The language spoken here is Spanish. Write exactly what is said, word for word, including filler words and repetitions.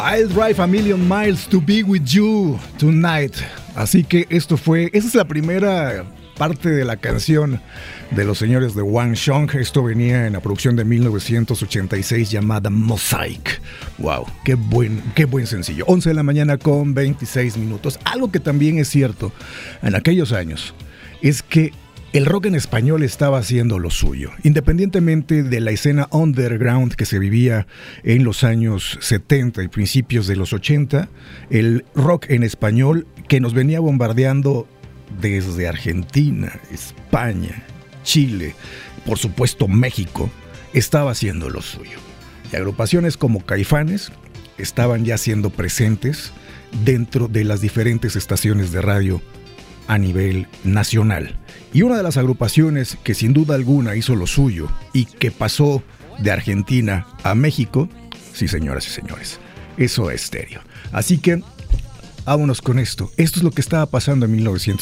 I'll drive a million miles to be with you tonight. Así que esto fue, esa es la primera parte de la canción de los señores de Wang Shong. Esto venía en la producción de mil novecientos ochenta y seis llamada Mosaic. Wow, qué buen, qué buen sencillo. once de la mañana con veintiséis minutos. Algo que también es cierto en aquellos años es que el rock en español estaba haciendo lo suyo, independientemente de la escena underground que se vivía en los años setenta y principios de los ochenta. El rock en español que nos venía bombardeando desde Argentina, España, Chile, por supuesto México, estaba haciendo lo suyo. Y agrupaciones como Caifanes estaban ya siendo presentes dentro de las diferentes estaciones de radio a nivel nacional. Y una de las agrupaciones que sin duda alguna hizo lo suyo y que pasó de Argentina a México, sí señoras y señores, es Soda Stereo. Así que vámonos con esto. Esto es lo que estaba pasando en mil novecientos